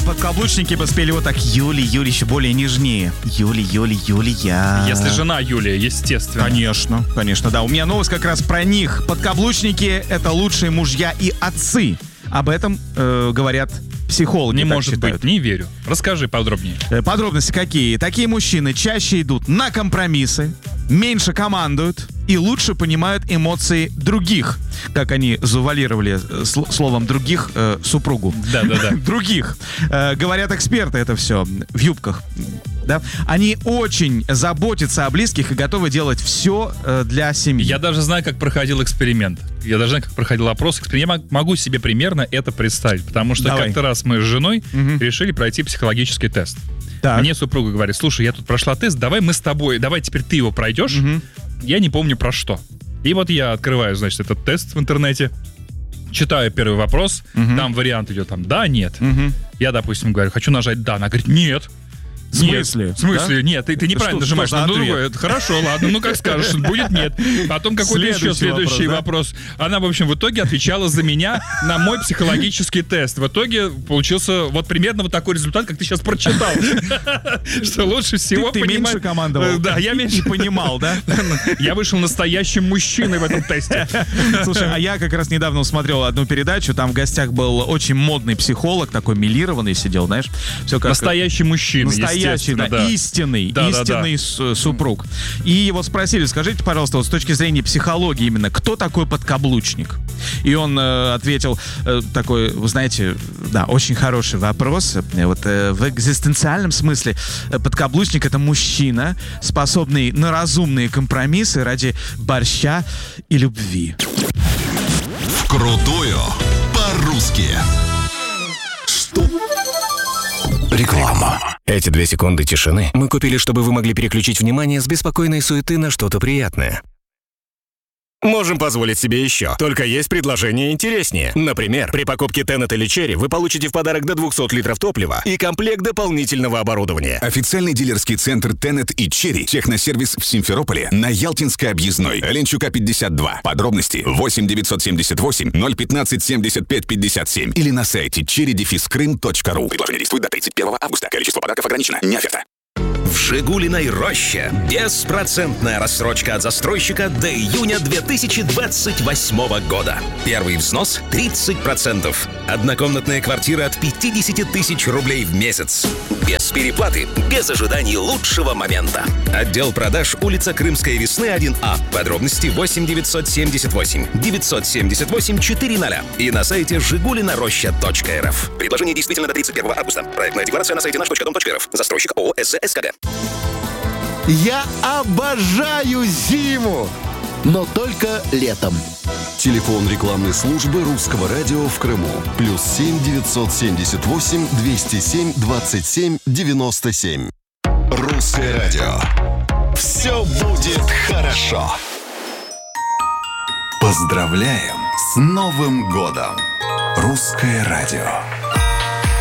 подкаблучники бы спели вот так: Юли, еще более нежнее. Юлия. Если жена Юлия, естественно. Конечно, да. У меня новость как раз про них. Подкаблучники — это лучшие мужья и отцы. Об этом говорят психологи. Не может считают. быть, не верю. Расскажи подробнее. Подробности какие? Такие мужчины чаще идут на компромиссы, меньше командуют и лучше понимают эмоции других. Как они завуалировали словом «других» супругу. Да. Других. Говорят эксперты это все в юбках. Да? Они очень заботятся о близких и готовы делать все для семьи. Я даже знаю, как проходил эксперимент. Я даже знаю, как проходил опрос. Я могу себе примерно это представить. Потому что как-то раз мы с женой решили пройти психологический тест. Так. Мне супруга говорит: слушай, я тут прошла тест, давай мы с тобой, давай теперь ты его пройдешь. Я не помню про что. И вот я открываю, значит, этот тест в интернете, читаю первый вопрос, там вариант идет там «да», «нет». Я, допустим, говорю: хочу нажать «да». Она говорит: «Нет». В смысле? В смысле? Да? Нет, ты неправильно нажимаешь. Это хорошо, ладно, ну как скажешь, будет нет. Потом какой-то следующий вопрос. Она, в общем, в итоге отвечала за меня на мой психологический тест. В итоге получился вот примерно вот такой результат, как ты сейчас прочитал. Что лучше всего понимать. Ты меньше командовал. Да, я меньше понимал, да? Я вышел настоящим мужчиной в этом тесте. Слушай, а я как раз недавно смотрел одну передачу, там в гостях был очень модный психолог, такой милированный сидел, знаешь. Настоящий мужчина. Настоящий, да, истинный супруг. И его спросили: скажите, пожалуйста, вот с точки зрения психологии именно, кто такой подкаблучник? И он ответил такой: вы знаете, да, очень хороший вопрос. Вот в экзистенциальном смысле подкаблучник — это мужчина, способный на разумные компромиссы ради борща и любви. Вкрутую по-русски. Что? Реклама. Эти 2 секунды тишины мы купили, чтобы вы могли переключить внимание с беспокойной суеты на что-то приятное. Можем позволить себе еще. Только есть предложение интереснее. Например, при покупке Tenet или Cherry вы получите в подарок до 200 литров топлива и комплект дополнительного оборудования. Официальный дилерский центр Tenet и Cherry. Техносервис в Симферополе на Ялтинской объездной. Ленчука 52. Подробности 8 978 015 75 57 или на сайте cherry-krym.ru. Предложение действует до 31 августа. Количество подарков ограничено. Не оферта. В «Жигулиной роще» беспроцентная рассрочка от застройщика до июня 2028 года. Первый взнос 30%. Однокомнатная квартира от 50 тысяч рублей в месяц. Без переплаты, без ожиданий лучшего момента. Отдел продаж, улица Крымская Весны, 1А. Подробности 8 978 978 400 и на сайте жигулинароща.рф. Предложение действительно до 31 августа. Проектная декларация на сайте наш.дом.рф. Застройщик ООО «СКГ». Я обожаю зиму, но только летом. Телефон рекламной службы Русского радио в Крыму. +7 978 207 27 97. Русское радио. Все будет хорошо. Поздравляем с Новым годом. Русское радио.